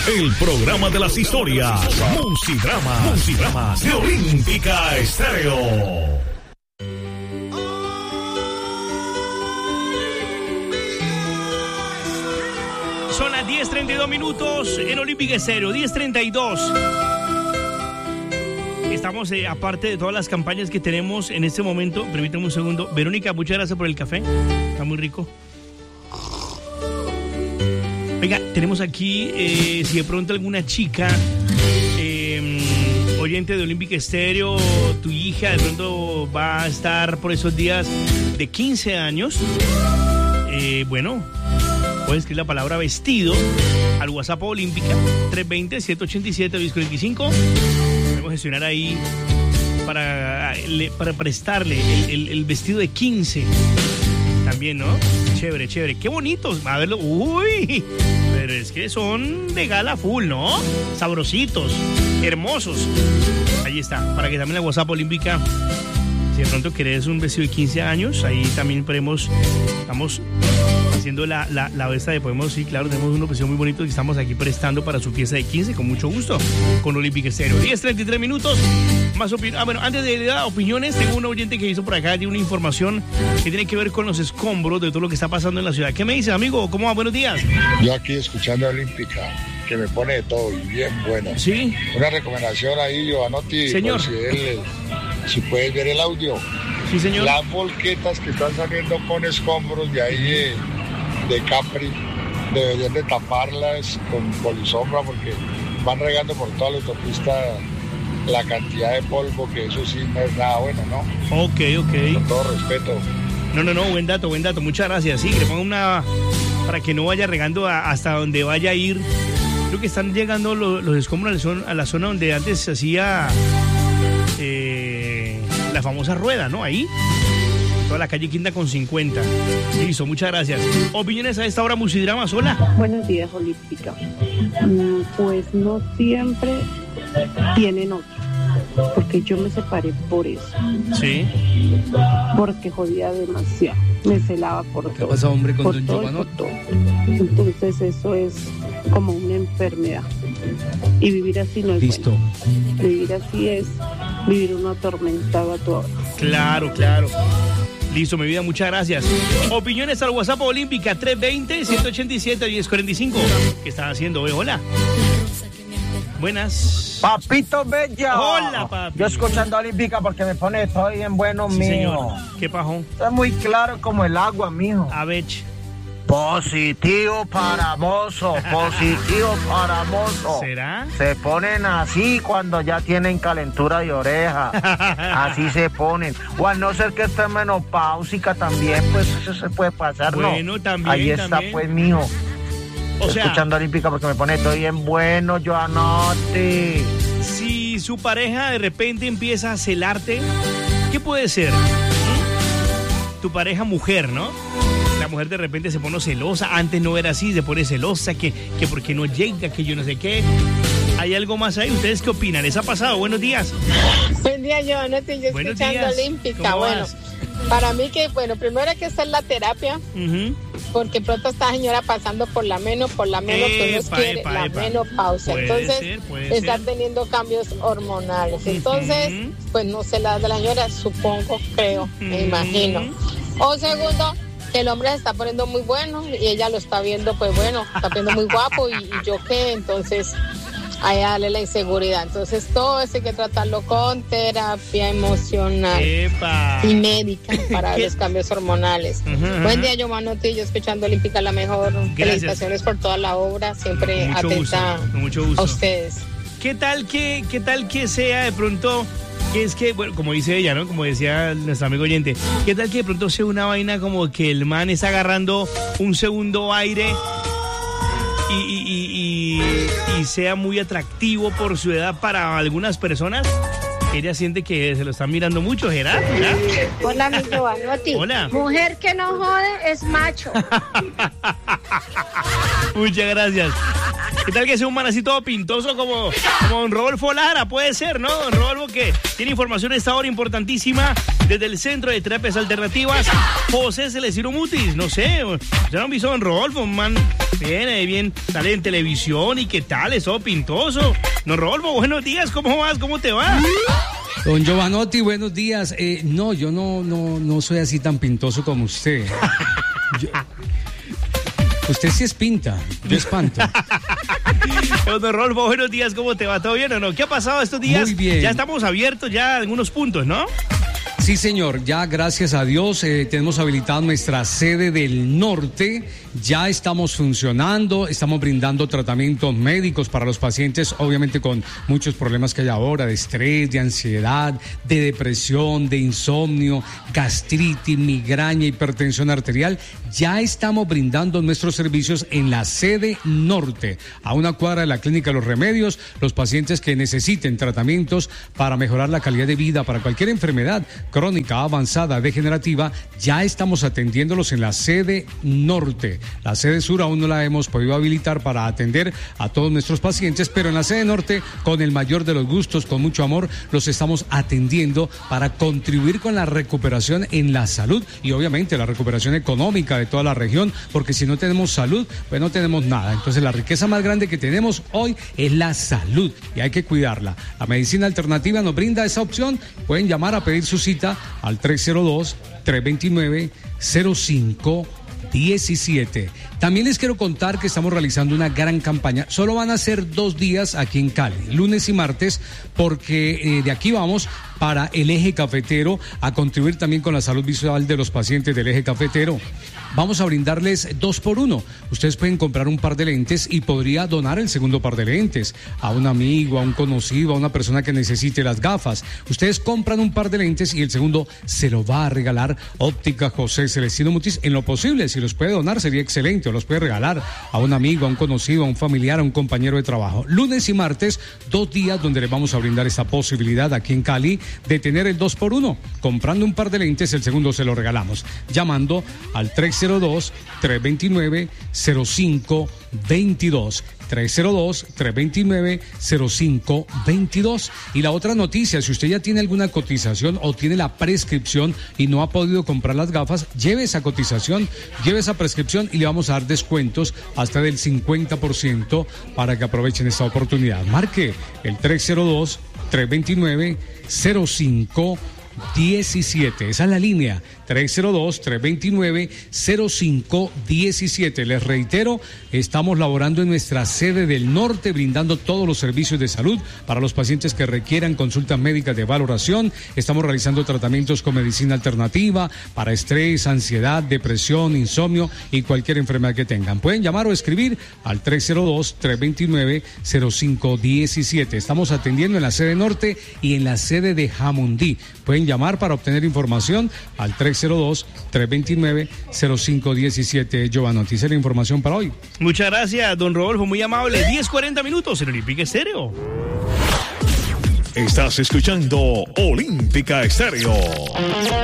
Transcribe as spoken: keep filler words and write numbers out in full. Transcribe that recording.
el programa de las historias. Musidrama, Musidrama de Olímpica Estéreo. Son las diez treinta y dos minutos en Olímpica Estéreo, diez treinta y dos. Estamos, eh, aparte de todas las campañas que tenemos en este momento, permítame un segundo. Verónica, muchas gracias por el café, está muy rico. Venga, tenemos aquí, eh, si de pronto alguna chica, eh, oyente de Olímpica Estéreo, tu hija de pronto va a estar por esos días de quince años, eh, bueno, puedes escribir la palabra vestido al WhatsApp Olímpica tres veinte, siete ochenta y siete, diez cuarenta y cinco. Podemos gestionar ahí para, para prestarle el, el, el vestido de quince. También, ¿no? Chévere, chévere. Qué bonitos. A verlo. Uy, pero es que son de gala full, ¿no? Sabrositos, hermosos. Ahí está, para que también la WhatsApp Olímpica, si de pronto querés un vestido de quince años, ahí también podemos, estamos haciendo la, la, la besta de podemos, sí, claro, tenemos un vestido muy bonito que estamos aquí prestando para su fiesta de quince, con mucho gusto, con Olímpica Estéreo. diez treinta y tres minutos, más opiniones. Ah, bueno, antes de dar opiniones, tengo un oyente que hizo por acá de una información que tiene que ver con los escombros de todo lo que está pasando en la ciudad. ¿Qué me dice, amigo? ¿Cómo va? Buenos días. Yo aquí escuchando a Olímpica, que me pone de todo y bien bueno. Sí. Una recomendación ahí, Giovanotti. Señor. Si, él, si puedes ver el audio. Sí, señor. Las volquetas que están saliendo con escombros de ahí de, de Capri, deberían de taparlas con polisombra porque van regando por toda la autopista la cantidad de polvo, que eso sí no es nada bueno, ¿no? Ok, ok. Con todo respeto. No, no, no, buen dato, buen dato. Muchas gracias. Sí, que le ponga una... para que no vaya regando a, hasta donde vaya a ir. Creo que están llegando los, los escombros a la, zona, a la zona donde antes se hacía eh, la famosa rueda, ¿no? Ahí. Toda la calle Quinta con cincuenta. Listo, muchas gracias. ¿Opiniones a esta hora, Musidrama sola? Buenos días, Olímpica. Mm, pues no siempre tienen otro, porque yo me separé por eso. Sí. Porque jodía demasiado. Me celaba por todo. ¿Qué pasa, hombre, con por don todo, Giovanni? por todo. Entonces eso es como una enfermedad. Y vivir así no es Listo. bueno. Vivir así es vivir uno atormentado a toda hora. Claro, claro. Listo, mi vida, muchas gracias. Opiniones al WhatsApp Olímpica tres veinte, ciento ochenta y siete, diez cuarenta y cinco. ¿Qué están haciendo hoy? Hola. Buenas. Papito Bella. Hola, papi. Yo escuchando Olímpica porque me pone todo bien bueno, Sí, mío. señor. ¿Qué pasó? Está muy claro como el agua, mijo. A ver. Positivo para mozo, positivo para mozo. ¿Será? Se ponen así cuando ya tienen calentura de oreja. Así se ponen. O a no ser que esté menopáusica también, pues eso se puede pasar, ¿no? Bueno, también, Ahí está, también. pues, mijo. O sea, Escuchando Olímpica porque me pone todo bien bueno, yo anote. si su pareja de repente empieza a celarte, ¿qué puede ser? Tu pareja mujer, ¿no? La mujer de repente se pone celosa, antes no era así, se pone celosa, que, que porque no llega, que yo no sé qué. ¿Hay algo más ahí? ¿Ustedes qué opinan? ¿Les ha pasado? Buenos días. Buen día, yo no estoy Buenos escuchando días. Olímpica. ¿Cómo Bueno, vas? para mí que, bueno, primero hay que hacer la terapia, Uh-huh. porque pronto esta señora pasando por la meno, por la meno, que Epa, nos quiere, epa, la epa. menopausia. Puede Entonces, ser, puede está ser. teniendo cambios hormonales. Entonces, Ujú. pues no sé la de la señora, supongo, creo, me Ujú. imagino. O segundo, que el hombre se está poniendo muy bueno y ella lo está viendo, pues bueno, está viendo muy guapo y, y yo qué, entonces ahí darle la inseguridad. Entonces todo eso hay que tratarlo con terapia emocional Epa. y médica para ¿Qué? los cambios hormonales. Ujú, ujú. Buen día, Giovanotti, yo escuchando Olímpica la mejor. Felicitaciones por toda la obra, siempre Con mucho atenta gusto, con mucho gusto. a ustedes. ¿Qué tal que, qué tal que sea de pronto, que es que, bueno, como dice ella, ¿no? Como decía nuestro amigo oyente, ¿qué tal que de pronto sea una vaina como que el man está agarrando un segundo aire y, y, y, y, y sea muy atractivo por su edad para algunas personas? Ella siente que se lo están mirando mucho, ¿Gerard? ¿Gerard? Hola, mi Giovanotti. Hola. Mujer que no jode es macho. Muchas gracias. ¿Qué tal que sea un man así todo pintoso como, como don Rodolfo Lara? Puede ser, ¿no? Don Rodolfo que tiene información a esta hora importantísima desde el Centro de Terapias Alternativas José Celestino Mutis. No sé, ¿ya no han visto a don Rodolfo? Un man bien, bien, sale en televisión y qué tal, es todo pintoso. Don Rodolfo, buenos días, ¿cómo vas? ¿Cómo te va? Don Giovanotti, buenos días. Eh, no, yo no, no, no soy así tan pintoso como usted. Yo, usted sí es pinta, yo espanto. Don Rodolfo, buenos días, ¿cómo te va? ¿Todo bien o no? ¿Qué ha pasado estos días? Muy bien. Ya estamos abiertos ya en algunos puntos, ¿no? Sí, señor, ya gracias a Dios eh, tenemos habilitada nuestra sede del norte, ya estamos funcionando, estamos brindando tratamientos médicos para los pacientes, obviamente con muchos problemas que hay ahora, de estrés, de ansiedad, de depresión, de insomnio, gastritis, migraña, hipertensión arterial. Ya estamos brindando nuestros servicios en la sede norte, a una cuadra de la Clínica Los Remedios, los pacientes que necesiten tratamientos para mejorar la calidad de vida, para cualquier enfermedad crónica, avanzada, degenerativa, ya estamos atendiéndolos en la sede norte. La sede sur aún no la hemos podido habilitar para atender a todos nuestros pacientes, pero en la sede norte, con el mayor de los gustos, con mucho amor, los estamos atendiendo para contribuir con la recuperación en la salud y obviamente la recuperación económica de toda la región, porque si no tenemos salud, pues no tenemos nada. Entonces la riqueza más grande que tenemos hoy es la salud y hay que cuidarla. La medicina alternativa nos brinda esa opción. Pueden llamar a pedir su cita al tres cero dos, tres dos nueve, cero cinco diecisiete. También les quiero contar que estamos realizando una gran campaña. Solo van a ser dos días aquí en Cali, lunes y martes, porque eh, de aquí vamos para el eje cafetero a contribuir también con la salud visual de los pacientes del eje cafetero. Vamos a brindarles dos por uno. Ustedes pueden comprar un par de lentes y podría donar el segundo par de lentes a un amigo, a un conocido, a una persona que necesite las gafas. Ustedes compran un par de lentes y el segundo se lo va a regalar Óptica José Celestino Mutis en lo posible. Si los puede donar sería excelente, o los puede regalar a un amigo, a un conocido, a un familiar, a un compañero de trabajo. Lunes y martes, dos días donde les vamos a brindar esta posibilidad aquí en Cali de tener el dos por uno. Comprando un par de lentes, el segundo se lo regalamos. Llamando al tres cero dos, tres dos nueve, cero cinco veintidós. tres cero dos, tres dos nueve, cero cinco veintidós. Y la otra noticia, si usted ya tiene alguna cotización o tiene la prescripción y no ha podido comprar las gafas, lleve esa cotización, lleve esa prescripción y le vamos a dar descuentos hasta del cincuenta por ciento para que aprovechen esta oportunidad. Marque el tres cero dos, tres dos nueve, cero cinco diecisiete. Esa es la línea tres cero dos, tres dos nueve, cero cinco diecisiete. Les reitero, estamos laborando en nuestra sede del norte, brindando todos los servicios de salud para los pacientes que requieran consultas médicas de valoración. Estamos realizando tratamientos con medicina alternativa para estrés, ansiedad, depresión, insomnio y cualquier enfermedad que tengan. Pueden llamar o escribir al tres cero dos, tres dos nueve, cero cinco diecisiete. Estamos atendiendo en la sede norte y en la sede de Jamundí. Pueden llamar para obtener información al tres cero dos, tres dos nueve, cero cinco diecisiete. Giovanotti, esa es la información para hoy. Muchas gracias, don Rodolfo, muy amable. diez cuarenta minutos en Olímpica Estéreo. Estás escuchando Olímpica Estéreo.